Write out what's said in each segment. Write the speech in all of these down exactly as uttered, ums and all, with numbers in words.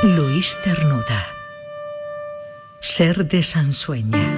Luis Cernuda. Ser de Sansueña.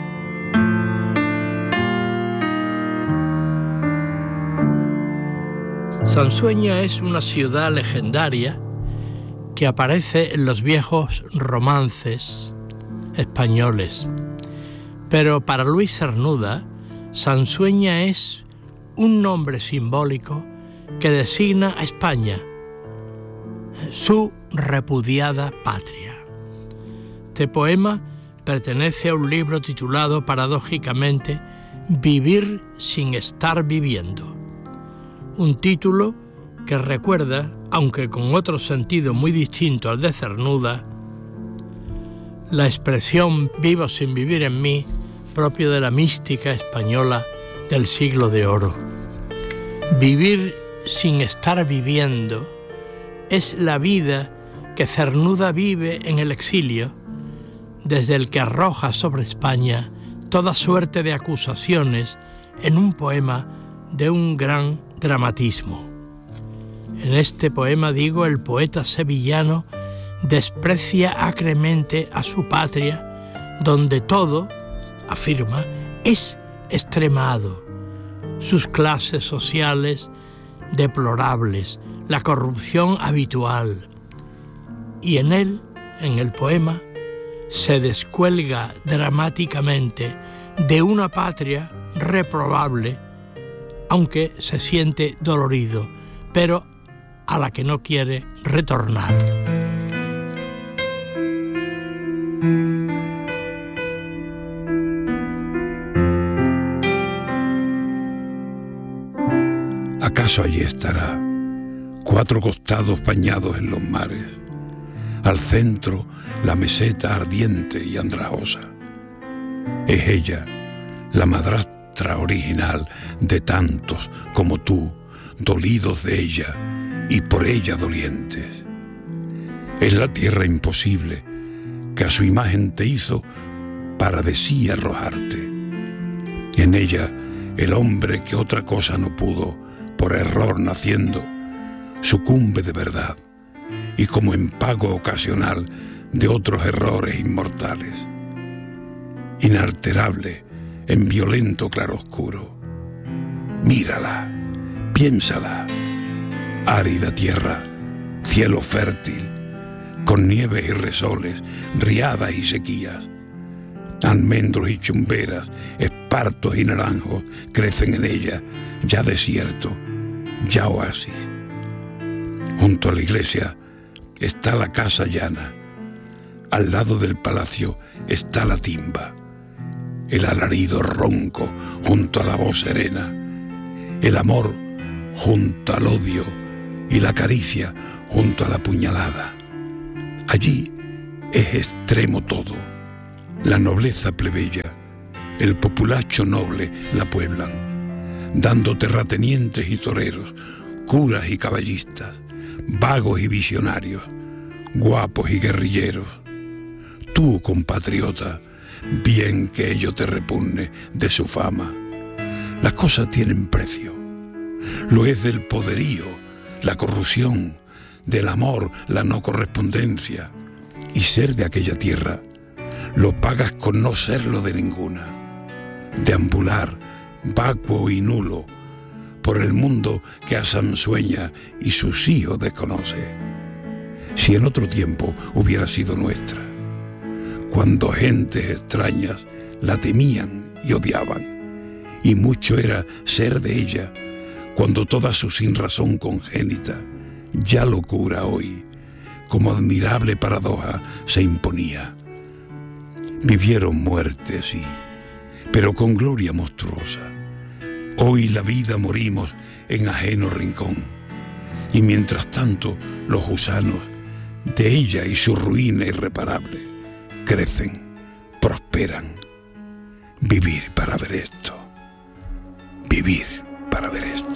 Sansueña es una ciudad legendaria que aparece en los viejos romances españoles. Pero para Luis Cernuda, Sansueña es un nombre simbólico que designa a España, su repudiada patria. Este poema pertenece a un libro titulado paradójicamente Vivir sin estar viviendo. Un título que recuerda, aunque con otro sentido muy distinto al de Cernuda, la expresión vivo sin vivir en mí, propio de la mística española del siglo de oro. Vivir sin estar viviendo es la vida que Cernuda vive en el exilio, desde el que arroja sobre España toda suerte de acusaciones en un poema de un gran dramatismo. En este poema, digo, el poeta sevillano desprecia acremente a su patria, donde todo, afirma, es extremado, sus clases sociales deplorables, la corrupción habitual. Y en él, en el poema, se descuelga dramáticamente de una patria reprobable, aunque se siente dolorido, pero a la que no quiere retornar. ¿Acaso allí estará, cuatro costados bañados en los mares, al centro la meseta ardiente y andrajosa? Es ella, la madrastra original de tantos como tú, dolidos de ella y por ella dolientes. Es la tierra imposible que a su imagen te hizo para de sí arrojarte. En ella el hombre que otra cosa no pudo, por error naciendo, sucumbe de verdad y como en pago ocasional de otros errores inmortales. Inalterable en violento claroscuro. Mírala, piénsala, árida tierra, cielo fértil, con nieves y resoles, riadas y sequías. Almendros y chumberas, espartos y naranjos crecen en ella, ya desierto, ya oasis. Junto a la iglesia está la casa llana, al lado del palacio está la timba, el alarido ronco junto a la voz serena, el amor junto al odio y la caricia junto a la puñalada. Allí es extremo todo, la nobleza plebeya, el populacho noble la pueblan, dando terratenientes y toreros, curas y caballistas, vagos y visionarios, guapos y guerrilleros. Tú, compatriota, bien que ello te repugne de su fama. Las cosas tienen precio. Lo es del poderío, la corrupción, del amor, la no correspondencia. Y ser de aquella tierra lo pagas con no serlo de ninguna. Deambular, vacuo y nulo, por el mundo que a Sansueña y sus hijos desconoce. Si en otro tiempo hubiera sido nuestra, cuando gentes extrañas la temían y odiaban, y mucho era ser de ella, cuando toda su sinrazón congénita, ya locura hoy, como admirable paradoja se imponía. Vivieron muerte, sí, pero con gloria monstruosa. Hoy la vida morimos en ajeno rincón, y mientras tanto los gusanos de ella y su ruina irreparable crecen, prosperan. Vivir para ver esto, vivir para ver esto.